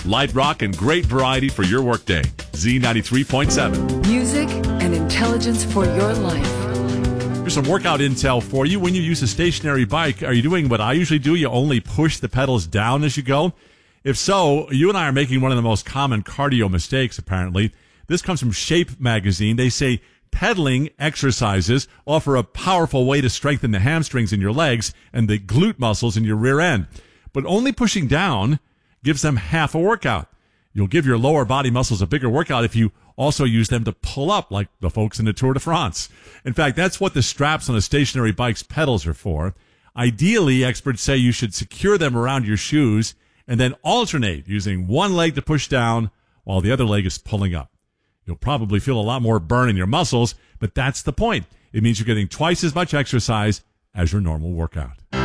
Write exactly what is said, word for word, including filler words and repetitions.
light rock, and great variety for your workday. Z ninety-three point seven. Music and intelligence for your life. Here's some workout intel for you. When you use a stationary bike, are you doing what I usually do? You only push the pedals down as you go? If so, you and I are making one of the most common cardio mistakes, apparently. This comes from Shape magazine. They say pedaling exercises offer a powerful way to strengthen the hamstrings in your legs and the glute muscles in your rear end. But only pushing down gives them half a workout. You'll give your lower body muscles a bigger workout if you also use them to pull up like the folks in the Tour de France. In fact, that's what the straps on a stationary bike's pedals are for. Ideally, experts say you should secure them around your shoes and then alternate using one leg to push down while the other leg is pulling up. You'll probably feel a lot more burn in your muscles, but that's the point. It means you're getting twice as much exercise as your normal workout.